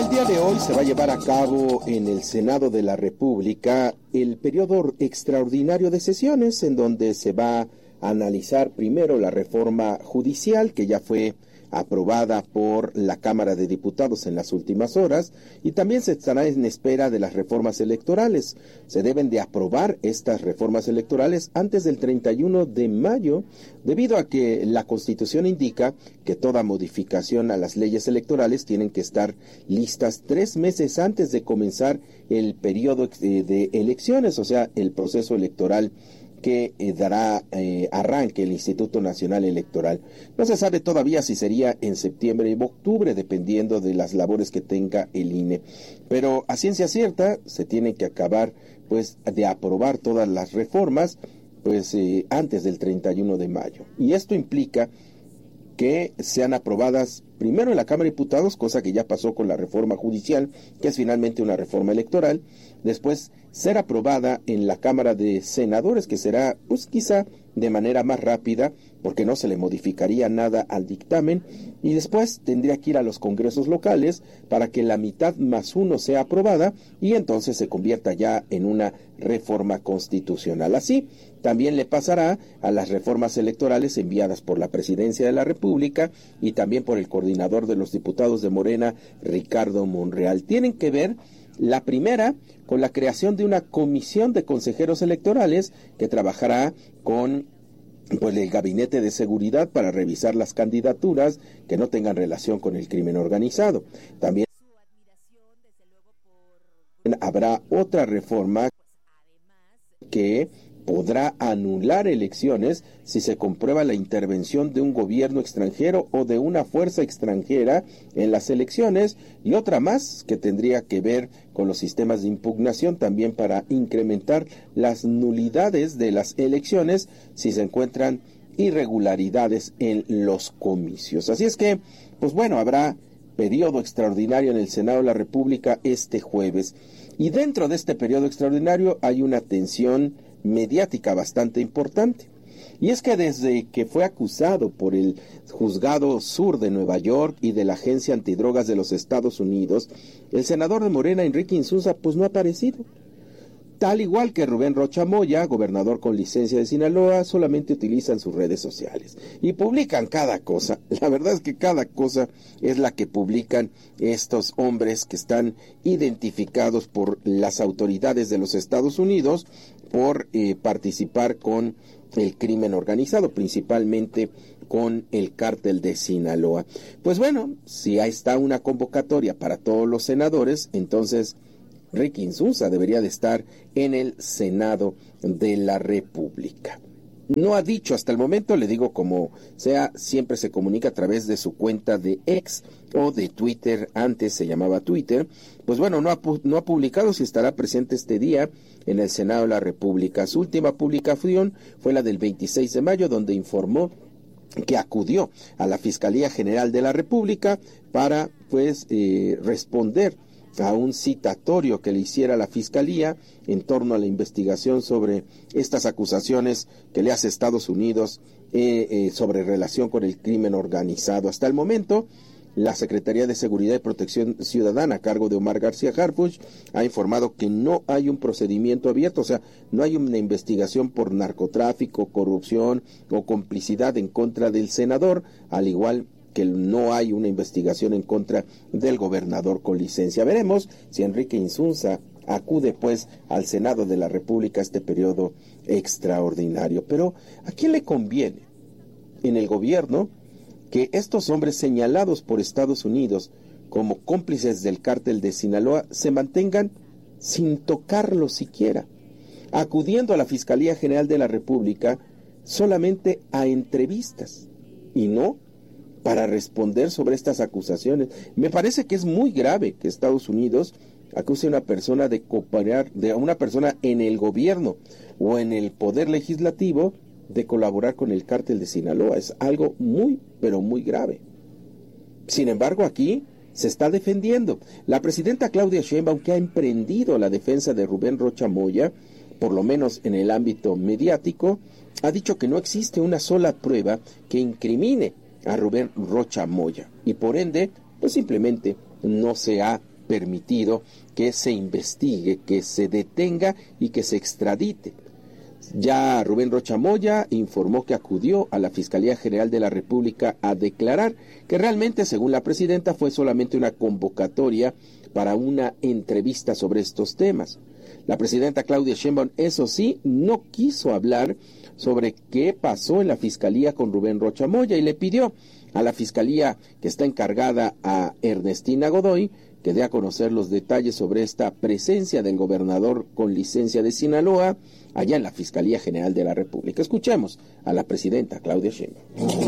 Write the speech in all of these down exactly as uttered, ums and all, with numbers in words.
el día de hoy se va a llevar a cabo en el Senado de la República el periodo extraordinario de sesiones, en donde se va a analizar primero la reforma judicial, que ya fue aprobada por la Cámara de Diputados en las últimas horas, y también se estará en espera de las reformas electorales. Se deben de aprobar estas reformas electorales antes del treinta y uno de mayo, debido a que la Constitución indica que toda modificación a las leyes electorales tienen que estar listas tres meses antes de comenzar el periodo de elecciones, o sea, el proceso electoral que eh, dará eh, arranque el Instituto Nacional Electoral. No se sabe todavía si sería en septiembre o octubre, dependiendo de las labores que tenga el I N E. Pero a ciencia cierta se tiene que acabar pues de aprobar todas las reformas pues eh, antes del treinta y uno de mayo. Y esto implica que sean aprobadas primero en la Cámara de Diputados, cosa que ya pasó con la reforma judicial, que es finalmente una reforma electoral, después ser aprobada en la Cámara de Senadores, que será pues quizá de manera más rápida, porque no se le modificaría nada al dictamen, y después tendría que ir a los congresos locales para que la mitad más uno sea aprobada, y entonces se convierta ya en una reforma constitucional. Así también le pasará a las reformas electorales enviadas por la Presidencia de la República y también por el coordinador de los diputados de Morena, Ricardo Monreal. Tienen que ver, la primera, con la creación de una comisión de consejeros electorales que trabajará con pues el Gabinete de Seguridad para revisar las candidaturas que no tengan relación con el crimen organizado. También habrá otra reforma que podrá anular elecciones si se comprueba la intervención de un gobierno extranjero o de una fuerza extranjera en las elecciones, y otra más que tendría que ver con los sistemas de impugnación, también para incrementar las nulidades de las elecciones si se encuentran irregularidades en los comicios. Así es que, pues bueno, habrá periodo extraordinario en el Senado de la República este jueves, y dentro de este periodo extraordinario hay una tensión mediática bastante importante. Y es que desde que fue acusado por el Juzgado Sur de Nueva York y de la Agencia Antidrogas de los Estados Unidos, el senador de Morena, Enrique Insunza, pues no ha aparecido. Tal igual que Rubén Rocha Moya, gobernador con licencia de Sinaloa, solamente utilizan sus redes sociales y publican cada cosa. La verdad es que cada cosa es la que publican estos hombres que están identificados por las autoridades de los Estados Unidos por eh, participar con el crimen organizado, principalmente con el cártel de Sinaloa. Pues bueno, si ahí está una convocatoria para todos los senadores, entonces Ricky Insunza debería de estar en el Senado de la República. No ha dicho hasta el momento, le digo como sea, siempre se comunica a través de su cuenta de X o de Twitter, antes se llamaba Twitter. Pues bueno, no ha, no ha publicado si estará presente este día en el Senado de la República. Su última publicación fue la del veintiséis de mayo, donde informó que acudió a la Fiscalía General de la República para pues eh, responder a un citatorio que le hiciera la Fiscalía en torno a la investigación sobre estas acusaciones que le hace Estados Unidos eh, eh, sobre relación con el crimen organizado. Hasta el momento, la Secretaría de Seguridad y Protección Ciudadana, a cargo de Omar García Harfuch, ha informado que no hay un procedimiento abierto, o sea, no hay una investigación por narcotráfico, corrupción o complicidad en contra del senador, al igual que no hay una investigación en contra del gobernador con licencia. Veremos si Enrique Insunza acude pues al Senado de la República este periodo extraordinario. Pero ¿a quién le conviene en el gobierno que estos hombres señalados por Estados Unidos como cómplices del cártel de Sinaloa se mantengan sin tocarlo siquiera, acudiendo a la Fiscalía General de la República solamente a entrevistas y no para responder sobre estas acusaciones? Me parece que es muy grave que Estados Unidos acuse a una persona de cooperar, de una persona en el gobierno o en el poder legislativo de colaborar con el cártel de Sinaloa. Es algo muy, pero muy grave. Sin embargo, aquí se está defendiendo. La presidenta Claudia Sheinbaum, que ha emprendido la defensa de Rubén Rocha Moya, por lo menos en el ámbito mediático, ha dicho que no existe una sola prueba que incrimine a Rubén Rocha Moya y por ende, pues simplemente no se ha permitido que se investigue, que se detenga y que se extradite. Ya Rubén Rocha Moya informó que acudió a la Fiscalía General de la República a declarar que realmente, según la presidenta, fue solamente una convocatoria para una entrevista sobre estos temas. La presidenta Claudia Sheinbaum, eso sí, no quiso hablar sobre qué pasó en la Fiscalía con Rubén Rocha Moya y le pidió a la Fiscalía que está encargada a Ernestina Godoy que dé a conocer los detalles sobre esta presencia del gobernador con licencia de Sinaloa allá en la Fiscalía General de la República. Escuchemos a la presidenta Claudia Sheinbaum.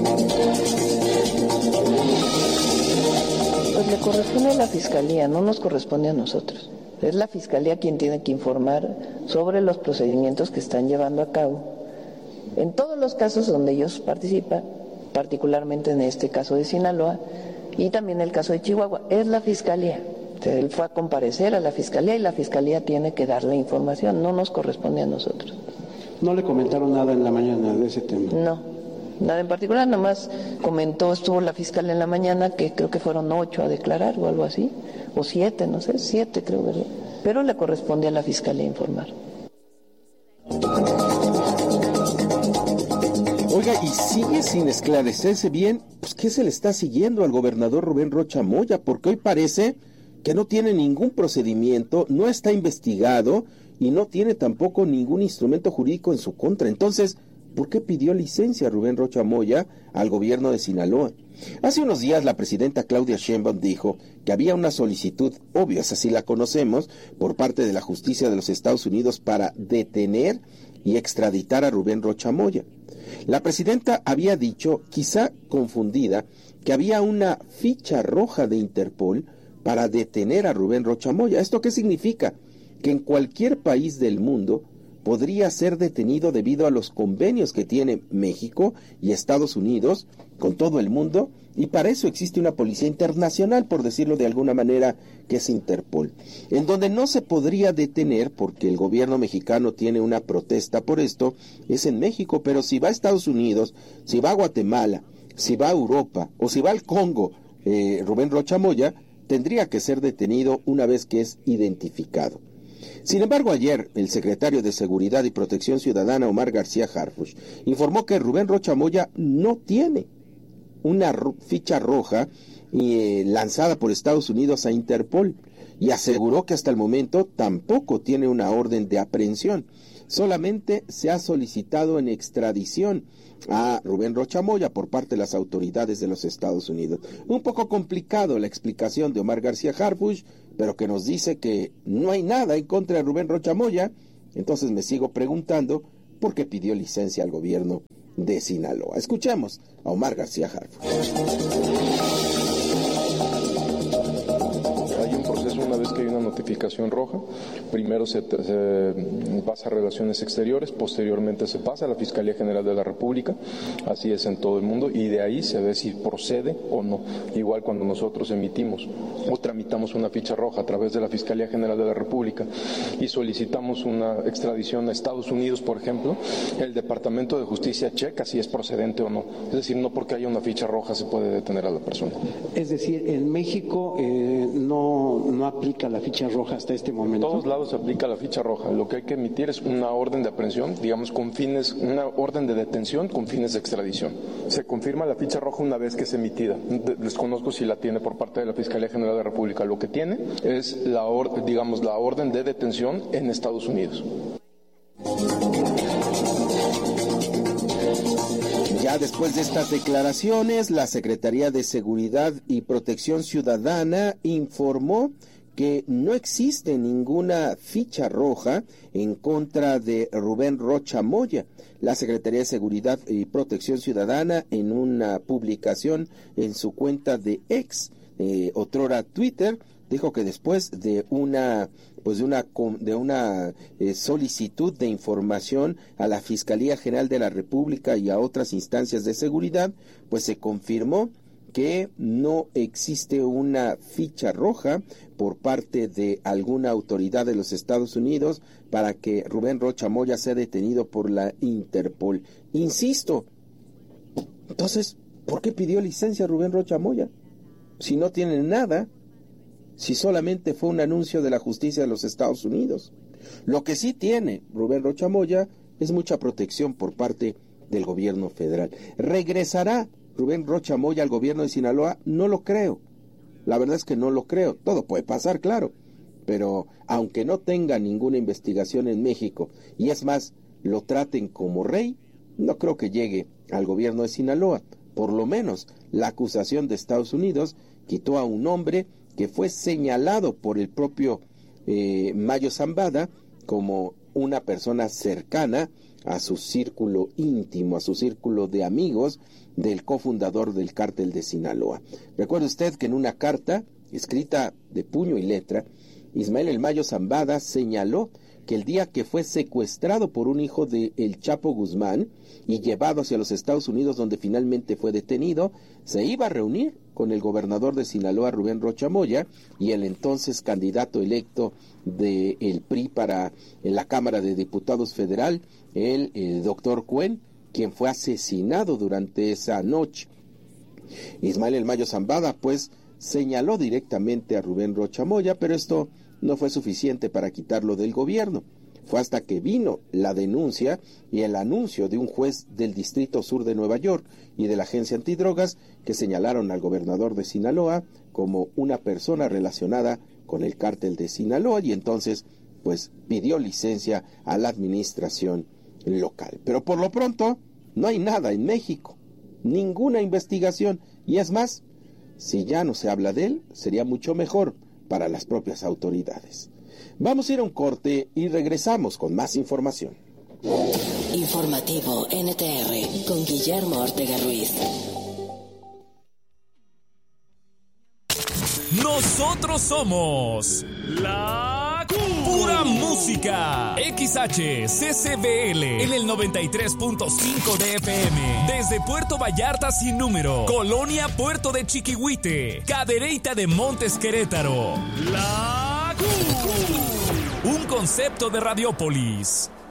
Pues le corresponde a la Fiscalía, no nos corresponde a nosotros. Es la Fiscalía quien tiene que informar sobre los procedimientos que están llevando a cabo en todos los casos donde ellos participan, particularmente en este caso de Sinaloa y también el caso de Chihuahua. Es la Fiscalía. Él fue a comparecer a la Fiscalía y la Fiscalía tiene que darle información, no nos corresponde a nosotros. ¿No le comentaron nada en la mañana de ese tema? No, nada en particular, nomás comentó, estuvo la fiscal en la mañana, que creo que fueron ocho a declarar o algo así, o siete, no sé, siete creo, ¿verdad? Pero le corresponde a la Fiscalía informar. Oiga, y sigue sin esclarecerse bien, pues, ¿qué se le está siguiendo al gobernador Rubén Rocha Moya? Porque hoy parece que no tiene ningún procedimiento, no está investigado y no tiene tampoco ningún instrumento jurídico en su contra. Entonces, ¿por qué pidió licencia Rubén Rocha Moya al gobierno de Sinaloa? Hace unos días la presidenta Claudia Sheinbaum dijo que había una solicitud, obvia, así la conocemos, por parte de la justicia de los Estados Unidos para detener y extraditar a Rubén Rocha Moya. La presidenta había dicho, quizá confundida, que había una ficha roja de Interpol para detener a Rubén Rocha Moya. ¿Esto qué significa? Que en cualquier país del mundo podría ser detenido debido a los convenios que tiene México y Estados Unidos con todo el mundo, y para eso existe una policía internacional, por decirlo de alguna manera, que es Interpol, en donde no se podría detener, porque el gobierno mexicano tiene una protesta por esto, es en México. Pero si va a Estados Unidos, si va a Guatemala, si va a Europa o si va al Congo, eh, Rubén Rocha Moya tendría que ser detenido una vez que es identificado. Sin embargo, ayer el secretario de Seguridad y Protección Ciudadana, Omar García Harfuch, informó que Rubén Rocha Moya no tiene una ro- ficha roja eh, lanzada por Estados Unidos a Interpol, y aseguró que hasta el momento tampoco tiene una orden de aprehensión. Solamente se ha solicitado en extradición a Rubén Rocha Moya por parte de las autoridades de los Estados Unidos. Un poco complicado la explicación de Omar García Harfuch, pero que nos dice que no hay nada en contra de Rubén Rocha Moya. Entonces me sigo preguntando por qué pidió licencia al gobierno de Sinaloa. Escuchemos a Omar García Harfuch. Hay un proceso una vez que hay una notificación roja. Primero se, se pasa a Relaciones Exteriores, posteriormente se pasa a la Fiscalía General de la República, así es en todo el mundo, y de ahí se ve si procede o no. Igual cuando nosotros emitimos o tramitamos una ficha roja a través de la Fiscalía General de la República y solicitamos una extradición a Estados Unidos, por ejemplo, el Departamento de Justicia checa si es procedente o no. Es decir, no porque haya una ficha roja se puede detener a la persona. Es decir, en México eh, no, no aplica la ficha roja hasta este momento. En todos lados se aplica la ficha roja. Lo que hay que emitir es una orden de aprehensión, digamos con fines, una orden de detención con fines de extradición. Se confirma la ficha roja una vez que es emitida. Desconozco si la tiene por parte de la Fiscalía General de la República. Lo que tiene es la, or, digamos, la orden de detención en Estados Unidos. Ya después de estas declaraciones, la Secretaría de Seguridad y Protección Ciudadana informó que no existe ninguna ficha roja en contra de Rubén Rocha Moya. La Secretaría de Seguridad y Protección Ciudadana, en una publicación en su cuenta de X, eh, otrora Twitter, dijo que después de una pues de una de una eh, solicitud de información a la Fiscalía General de la República y a otras instancias de seguridad, pues se confirmó que no existe una ficha roja por parte de alguna autoridad de los Estados Unidos para que Rubén Rocha Moya sea detenido por la Interpol. Insisto, entonces, ¿por qué pidió licencia Rubén Rocha Moya? Si no tiene nada. si solamente fue un anuncio de la justicia de los Estados Unidos? Lo que sí tiene Rubén Rocha Moya es mucha protección por parte del gobierno federal. ¿Regresará Rubén Rocha Moya al gobierno de Sinaloa? No lo creo. La verdad es que no lo creo. Todo puede pasar, claro. Pero aunque no tenga ninguna investigación en México, y es más, lo traten como rey, no creo que llegue al gobierno de Sinaloa. Por lo menos la acusación de Estados Unidos quitó a un hombre que fue señalado por el propio eh, Mayo Zambada como una persona cercana a su círculo íntimo, a su círculo de amigos del cofundador del cártel de Sinaloa. Recuerde usted que en una carta escrita de puño y letra, Ismael El Mayo Zambada señaló que el día que fue secuestrado por un hijo de El Chapo Guzmán y llevado hacia los Estados Unidos, donde finalmente fue detenido, se iba a reunir con el gobernador de Sinaloa, Rubén Rocha Moya, y el entonces candidato electo del P R I para la Cámara de Diputados Federal, el, el doctor Cuen, quien fue asesinado durante esa noche. Ismael El Mayo Zambada, pues, señaló directamente a Rubén Rocha Moya, pero esto no fue suficiente para quitarlo del gobierno. Fue hasta que vino la denuncia y el anuncio de un juez del Distrito Sur de Nueva York y de la Agencia Antidrogas que señalaron al gobernador de Sinaloa como una persona relacionada con el cártel de Sinaloa, y entonces pues pidió licencia a la administración local. Pero por lo pronto no hay nada en México, ninguna investigación, y es más, si ya no se habla de él, sería mucho mejor para las propias autoridades. Vamos a ir a un corte y regresamos con más información. Informativo N T R con Guillermo Ortega Ruiz. Nosotros somos la pura música. X H C C B L en el noventa y tres punto cinco de F M. Desde Puerto Vallarta sin número, Colonia Puerto de Chiquihuite, Cadereyta de Montes Querétaro. La Un concepto de Radiópolis.